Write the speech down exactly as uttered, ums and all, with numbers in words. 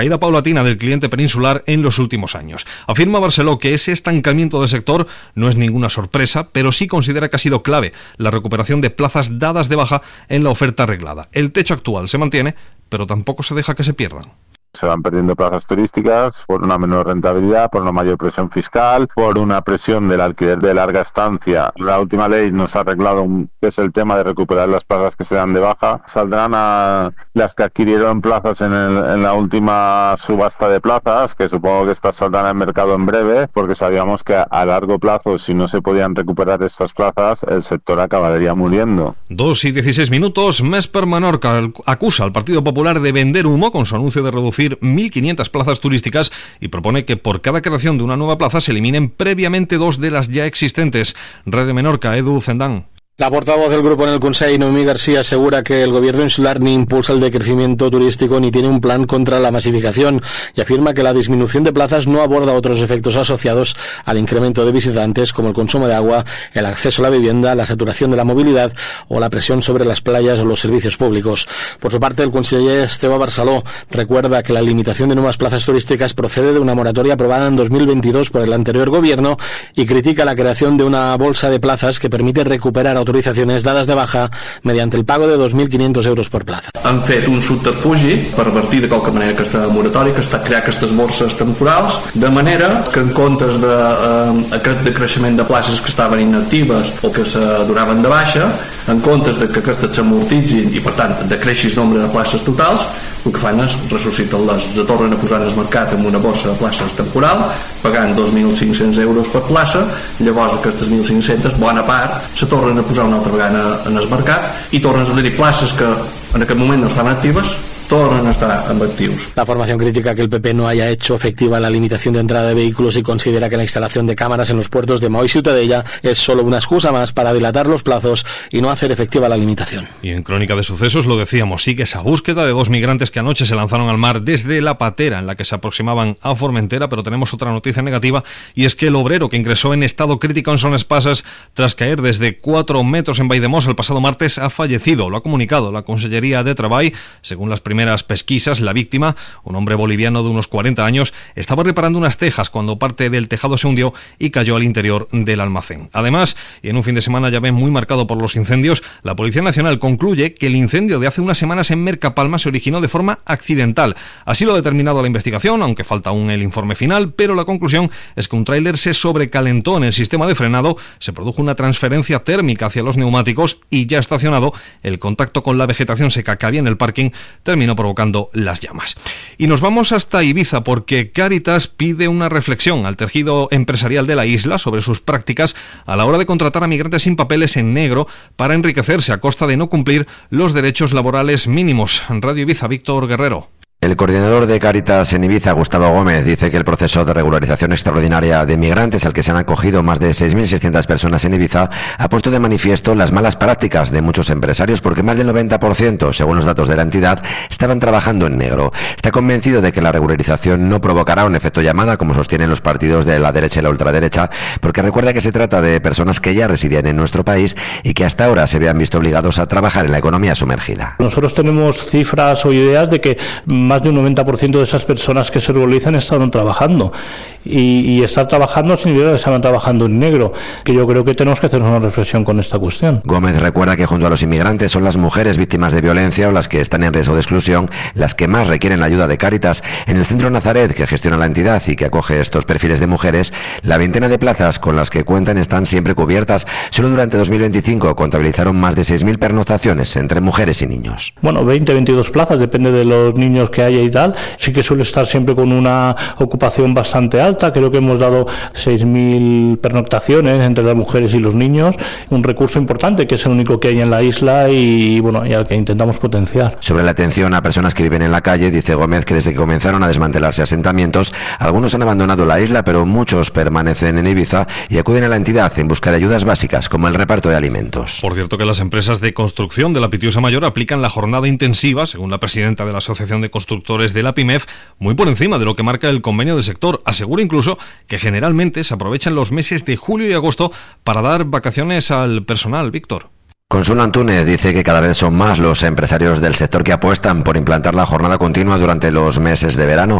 caída paulatina del cliente peninsular en los últimos años. Afirma Barceló que ese estancamiento del sector no es ninguna sorpresa, pero sí considera que ha sido clave la recuperación de plazas dadas de baja en la oferta arreglada. El techo actual se mantiene, pero tampoco se deja que se pierdan. Se van perdiendo plazas turísticas por una menor rentabilidad, por una mayor presión fiscal, por una presión del alquiler de larga estancia. La última ley nos ha arreglado un, que es el tema de recuperar las plazas que se dan de baja. Saldrán a las que adquirieron plazas en, el, en la última subasta de plazas, que supongo que estas saldrán al mercado en breve, porque sabíamos que a, a largo plazo, si no se podían recuperar estas plazas, el sector acabaría muriendo. Dos y dieciséis minutos. Més per Menorca acusa al Partido Popular de vender humo con su anuncio de reducir mil quinientas plazas turísticas y propone que por cada creación de una nueva plaza se eliminen previamente dos de las ya existentes. Red de Menorca, Edu Zendán. La portavoz del grupo en el Consell, Noemí García, asegura que el gobierno insular ni impulsa el decrecimiento turístico ni tiene un plan contra la masificación y afirma que la disminución de plazas no aborda otros efectos asociados al incremento de visitantes como el consumo de agua, el acceso a la vivienda, la saturación de la movilidad o la presión sobre las playas o los servicios públicos. Por su parte, el conseller Esteve Barceló recuerda que la limitación de nuevas plazas turísticas procede de una moratoria aprobada en dos mil veintidós por el anterior gobierno y critica la creación de una bolsa de plazas que permite recuperar autorizaciones dadas de baja mediante el pago de dos mil quinientos euros por plaza. Han fet un subterfugi per revertir de qualque manera aquesta moratòria, que està crear aquestes borses temporals, de manera que en comptes d'aquest de, eh, decreixement de places que estaven inactives o que se donaven de baixa, en comptes de que aquestes s'amortitzin i per tant decreixi el nombre de places totals, el que fan és ressusciten-les, se tornen a posar en el mercat amb una borsa de places temporal, pagant dos mil cinc-cents euros per plaça. Llavors d'aquestes mil cinc-cents, bona part se tornen a posar una altra vegada en el mercat i tornen a tenir places que en aquest moment no estaven actives, tornan a estar en activos. La formación critica que el P P no haya hecho efectiva la limitación de entrada de vehículos y considera que la instalación de cámaras en los puertos de Maó y Ciutadella es solo una excusa más para dilatar los plazos y no hacer efectiva la limitación. Y en Crónica de Sucesos lo decíamos, sigue esa búsqueda de dos migrantes que anoche se lanzaron al mar desde la patera en la que se aproximaban a Formentera, pero tenemos otra noticia negativa y es que el obrero que ingresó en estado crítico en Son Espasas tras caer desde cuatro metros en Valldemossa el pasado martes ha fallecido. Lo ha comunicado la Consellería de Treball. Según las primeras pesquisas, la víctima, un hombre boliviano de unos cuarenta años, estaba reparando unas tejas cuando parte del tejado se hundió y cayó al interior del almacén. Además, y en un fin de semana ya ven muy marcado por los incendios, la Policía Nacional concluye que el incendio de hace unas semanas en Mercapalma se originó de forma accidental. Así lo ha determinado la investigación, aunque falta aún el informe final, pero la conclusión es que un tráiler se sobrecalentó en el sistema de frenado, se produjo una transferencia térmica hacia los neumáticos y ya estacionado, el contacto con la vegetación seca que había en el parking terminó provocando las llamas. Y nos vamos hasta Ibiza porque Cáritas pide una reflexión al tejido empresarial de la isla sobre sus prácticas a la hora de contratar a migrantes sin papeles en negro para enriquecerse a costa de no cumplir los derechos laborales mínimos. Radio Ibiza, Víctor Guerrero. El coordinador de Cáritas en Ibiza, Gustavo Gómez, dice que el proceso de regularización extraordinaria de migrantes al que se han acogido más de seis mil seiscientas personas en Ibiza ha puesto de manifiesto las malas prácticas de muchos empresarios porque más del noventa por ciento, según los datos de la entidad, estaban trabajando en negro. Está convencido de que la regularización no provocará un efecto llamada, como sostienen los partidos de la derecha y la ultraderecha, porque recuerda que se trata de personas que ya residían en nuestro país y que hasta ahora se habían visto obligados a trabajar en la economía sumergida. Nosotros tenemos cifras o ideas de que más de un noventa por ciento de esas personas que se regularizan estaban trabajando y, y estar trabajando significa que estaban trabajando en negro, que yo creo que tenemos que hacer una reflexión con esta cuestión. Gómez recuerda que junto a los inmigrantes son las mujeres víctimas de violencia o las que están en riesgo de exclusión las que más requieren la ayuda de Cáritas. En el Centro Nazaret, que gestiona la entidad y que acoge estos perfiles de mujeres, la veintena de plazas con las que cuentan están siempre cubiertas. Solo durante dos mil veinticinco contabilizaron más de seis mil pernoctaciones entre mujeres y niños. Bueno, veinte, veintidós plazas, depende de los niños que haya y tal. Sí que suele estar siempre con una ocupación bastante alta. Creo que hemos dado seis mil pernoctaciones entre las mujeres y los niños. Un recurso importante que es el único que hay en la isla y, bueno, y al que intentamos potenciar. Sobre la atención a personas que viven en la calle, dice Gómez que desde que comenzaron a desmantelarse asentamientos, algunos han abandonado la isla, pero muchos permanecen en Ibiza y acuden a la entidad en busca de ayudas básicas, como el reparto de alimentos. Por cierto que las empresas de construcción de la Pitiusa Mayor aplican la jornada intensiva, según la presidenta de la Asociación de Constructores de la PIMEF, muy por encima de lo que marca el convenio del sector. Asegura incluso que generalmente se aprovechan los meses de julio y agosto para dar vacaciones al personal. Víctor. Consuelo Antúnez dice que cada vez son más los empresarios del sector que apuestan por implantar la jornada continua durante los meses de verano.